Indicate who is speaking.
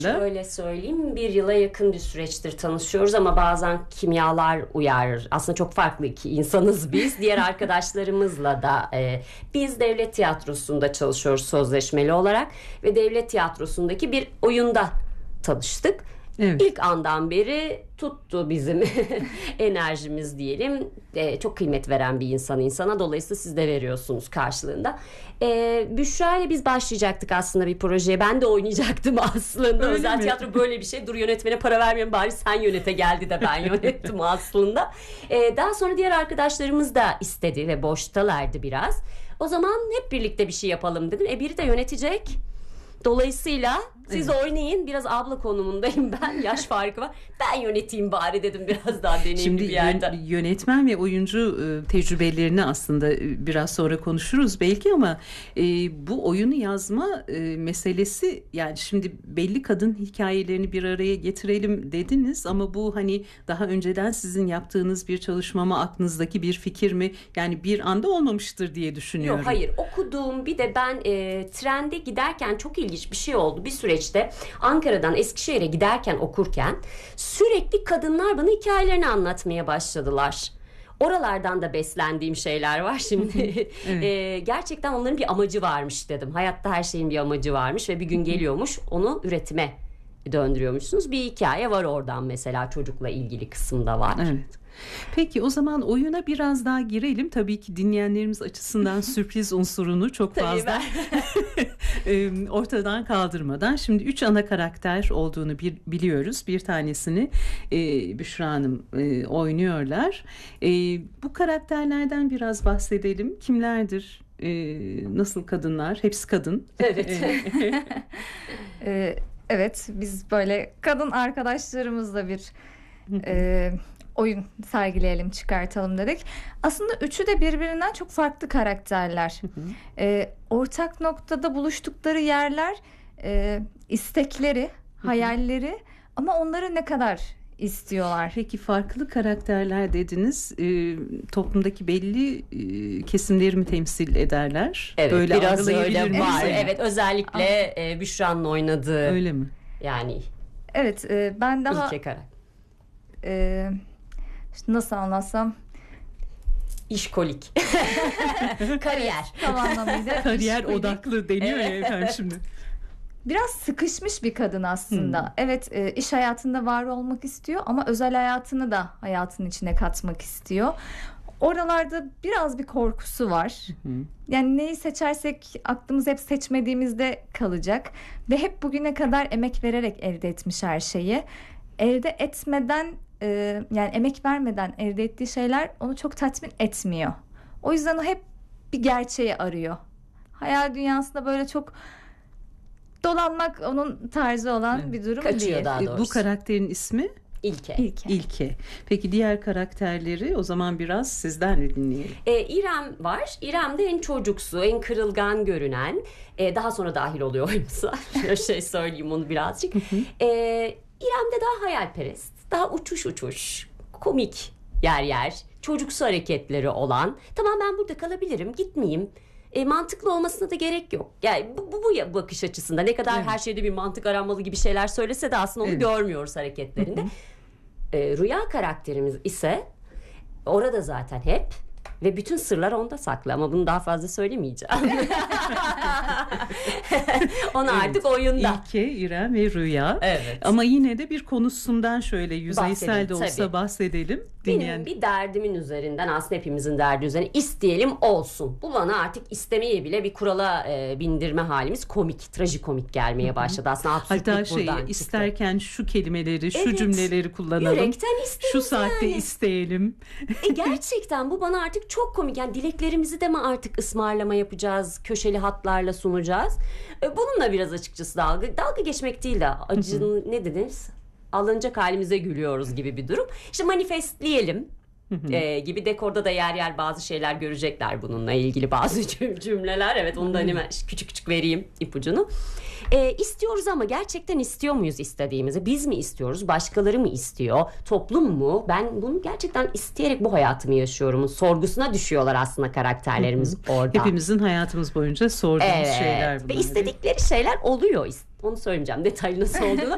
Speaker 1: Şöyle söyleyeyim, 1 yıla yakın bir süreçtir tanışıyoruz ama bazen kimyalar uyar. Aslında çok farklı iki insanız biz. Diğer arkadaşlarımızla da biz devlet tiyatrosunda çalışıyoruz sözleşmeli olarak ve devlet tiyatrosundaki bir oyunda tanıştık.
Speaker 2: Evet.
Speaker 1: İlk andan beri tuttu bizim enerjimiz diyelim. Çok kıymet veren bir insana. Dolayısıyla siz de veriyorsunuz karşılığında. Büşra ile biz başlayacaktık aslında bir projeye. Ben de oynayacaktım aslında.
Speaker 2: Öyle
Speaker 1: Özel
Speaker 2: mi?
Speaker 1: tiyatro böyle bir şey. Dur, yönetmene para vermiyorum, bari sen yönete geldi de ben yönettim aslında. Daha sonra diğer arkadaşlarımız da istedi ve boştalardı biraz. O zaman hep birlikte bir şey yapalım dedim. Biri de yönetecek. Dolayısıyla siz oynayın. Biraz abla konumundayım ben. Yaş farkı var. Ben yöneteyim bari dedim, biraz daha deneyimli
Speaker 2: Şimdi
Speaker 1: bir yerde.
Speaker 2: yönetmen ve oyuncu tecrübelerini aslında biraz sonra konuşuruz belki ama bu oyunu yazma meselesi, yani şimdi belli kadın hikayelerini bir araya getirelim dediniz ama bu hani daha önceden sizin yaptığınız bir çalışma mı, aklınızdaki bir fikir mi? Yani bir anda olmamıştır diye düşünüyorum.
Speaker 1: Yok, hayır, okuduğum bir de ben trende giderken çok ilginç bir şey oldu. Bir süreçte Ankara'dan Eskişehir'e giderken okurken sürekli kadınlar bana hikayelerini anlatmaya başladılar. Oralardan da beslendiğim şeyler var şimdi.
Speaker 2: Evet.
Speaker 1: Gerçekten onların bir amacı varmış dedim. Hayatta her şeyin bir amacı varmış ve bir gün geliyormuş, onu üretime döndürüyormuşsunuz. Bir hikaye var oradan, mesela çocukla ilgili kısımda var.
Speaker 2: Evet. Peki o zaman oyuna biraz daha girelim. Tabii ki dinleyenlerimiz açısından sürpriz unsurunu çok fazla ortadan kaldırmadan. Şimdi 3 ana karakter olduğunu biliyoruz. Bir tanesini Büşra Hanım oynuyorlar. Bu karakterlerden biraz bahsedelim. Kimlerdir? Nasıl kadınlar? Hepsi kadın.
Speaker 1: Evet.
Speaker 3: Evet, biz böyle kadın arkadaşlarımızla bir oyun sergileyelim, çıkartalım dedik. Aslında üçü de birbirinden çok farklı karakterler. Ortak noktada buluştukları yerler, istekleri, hayalleri, ama onları ne kadar istiyorlar.
Speaker 2: Peki farklı karakterler dediniz. Toplumdaki belli kesimleri mi temsil ederler?
Speaker 1: Evet,
Speaker 2: böyle
Speaker 1: biraz öyle
Speaker 2: algılayabilir
Speaker 1: var.
Speaker 2: miyiz?
Speaker 1: Evet, özellikle Büşra'nın oynadığı.
Speaker 2: Öyle mi?
Speaker 1: Yani
Speaker 3: Evet, ben daha
Speaker 1: ilke karakter.
Speaker 3: işte nasıl anlatsam,
Speaker 1: İşkolik. Kariyer.
Speaker 3: tam anlamıyla
Speaker 2: Kariyer
Speaker 3: işkolik.
Speaker 2: odaklı deniyor ya efendim şimdi.
Speaker 3: Biraz sıkışmış bir kadın aslında. Evet, iş hayatında var olmak istiyor ama özel hayatını da hayatın içine katmak istiyor. Oralarda biraz bir korkusu var. Yani neyi seçersek aklımız hep seçmediğimizde kalacak. Ve hep bugüne kadar emek vererek elde etmiş her şeyi. Elde etmeden, yani emek vermeden elde ettiği şeyler onu çok tatmin etmiyor. O yüzden o hep bir gerçeği arıyor. Hayal dünyasında böyle çok dolanmak onun tarzı olan bir durum
Speaker 1: Kaçıyor
Speaker 3: değil.
Speaker 1: daha doğrusu.
Speaker 2: Bu karakterin ismi
Speaker 1: İlke.
Speaker 2: İlke. Peki diğer karakterleri o zaman biraz sizden mi dinleyelim?
Speaker 1: İrem var. İrem de en çocuksu, en kırılgan görünen. Daha sonra dahil oluyor oyunumuza. Şöyle söyleyeyim onu birazcık. İrem de daha hayalperest. Daha uçuş. Komik yer. Çocuksu hareketleri olan. Tamam, ben burada kalabilirim, gitmeyeyim. Mantıklı olmasına da gerek yok. Yani bu bakış açısında ne kadar her şeyde bir mantık aranmalı gibi şeyler söylese de aslında onu görmüyoruz hareketlerinde. Rüya karakterimiz ise orada zaten hep ve bütün sırlar onda saklı, ama bunu daha fazla söylemeyeceğim. Onu artık oyunda.
Speaker 2: İlke, İrem ve Rüya.
Speaker 1: Evet.
Speaker 2: Ama yine de bir konusundan şöyle yüzeysel
Speaker 1: Bahsedelim,
Speaker 2: de olsa
Speaker 1: tabii.
Speaker 2: bahsedelim.
Speaker 1: Benim bir derdimin üzerinden, aslında hepimizin derdi üzerine isteyelim olsun. Bu bana artık istemeyi bile bir kurala bindirme halimiz komik, trajikomik gelmeye başladı. Aslında absürtlük
Speaker 2: Hatta
Speaker 1: buradan çıktı.
Speaker 2: isterken şu kelimeleri, şu
Speaker 1: Evet.
Speaker 2: cümleleri kullanalım.
Speaker 1: Yürekten isteriz
Speaker 2: Şu saatte
Speaker 1: yani.
Speaker 2: isteyelim.
Speaker 1: Gerçekten bu bana artık çok komik. Yani dileklerimizi de mi artık ısmarlama yapacağız? Köşeli hatlarla sunacağız? Bununla biraz açıkçası dalga geçmek değil de acının ne dediniz? Alınacak halimize gülüyoruz gibi bir durum. İşte manifestleyelim gibi, dekorda da yer bazı şeyler görecekler bununla ilgili, bazı cümleler. Evet, onu da hani küçük vereyim ipucunu. İstiyoruz ama gerçekten istiyor muyuz istediğimizi? Biz mi istiyoruz? Başkaları mı istiyor? Toplum mu? Ben bunu gerçekten isteyerek bu hayatımı yaşıyorum sorgusuna düşüyorlar aslında karakterlerimiz orada.
Speaker 2: Hepimizin hayatımız boyunca sorduğumuz şeyler bunlar.
Speaker 1: Ve istedikleri şeyler oluyor. Onu söylemeyeceğim detaylı nasıl olduğunu.